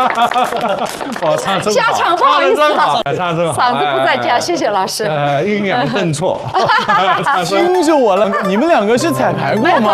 哦，唱真好， 下场不好意思了， 唱真好， 嗓子不在家，谢谢老师。 阴阳顿挫， 惊着我了！你们两个是彩排过吗？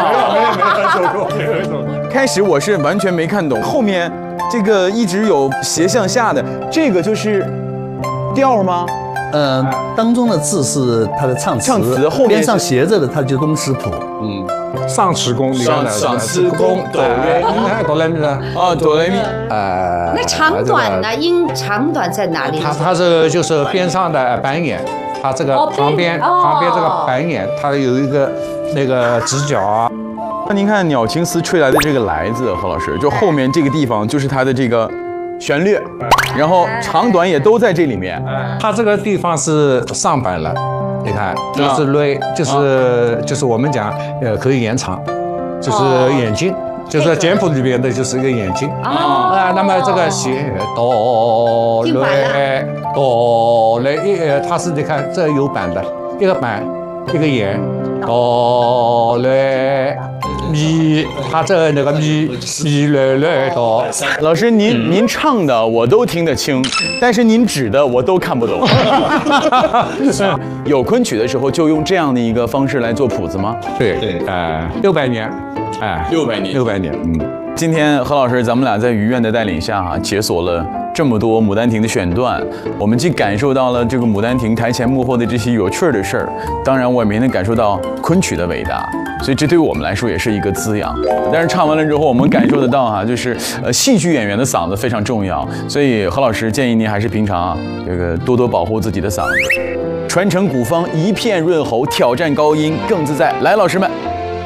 开始我是完全没看懂，后面这个一直有斜向下的，这个就是调吗？ 当中的字是它的唱词， 后面边上斜着的它就东师谱。 上词宫，你看上词宫，哆来咪啊，哆来咪。 那长短呢？音长短在哪里？ 它是就是边上的板眼，它这个旁边这个板眼，它有一个那个直角啊。 那您看鸟青丝吹来的这个来字，何老师，就后面这个地方就是它的这个旋律，然后长短也都在这里面。 它这个地方是上板了，你看，就是锐，就是我们讲可以延长，就是眼睛，就是简谱里边的就是一个眼睛啊。那么这个斜哆来哆来，它是你看这有板的，一个板一个眼，哆来。咪，他这那个咪来来哆。 老师，您唱的我都听得清，但是您指的我都看不懂。有昆曲的时候就用这样的一个方式来做谱子吗？ 对，600年，600年， 今天何老师，咱们俩在于院的带领下解锁了这么多《牡丹亭》的选段，我们既感受到了这个《牡丹亭》台前幕后的这些有趣的事儿，当然我也没能感受到昆曲的伟大，所以这对于我们来说也是一个滋养。但是唱完了之后，我们感受得到就是戏剧演员的嗓子非常重要，所以何老师建议您还是平常这个多多保护自己的嗓子，传承古风，一片润喉，挑战高音更自在。来，老师们。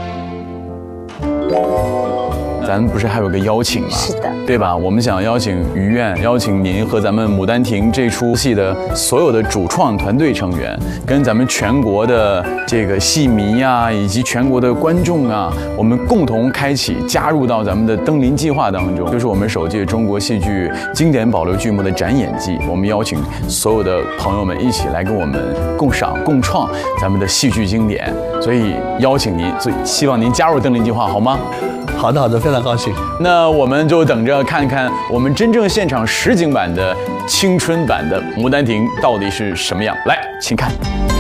咱们不是还有个邀请吗？ 是的， 对吧？我们想邀请于院，邀请您和咱们《牡丹亭》这出戏的所有的主创团队成员，跟咱们全国的这个戏迷啊，以及全国的观众啊，我们共同开启，加入到咱们的登临计划当中，就是我们首届中国戏剧经典保留剧目的展演季。我们邀请所有的朋友们一起来跟我们共赏共创咱们的戏剧经典，所以邀请您，所以希望您加入登临计划，好吗？ 好的，非常高兴。 那我们就等着看看我们真正现场实景版的青春版的《牡丹亭》到底是什么样。来，请看。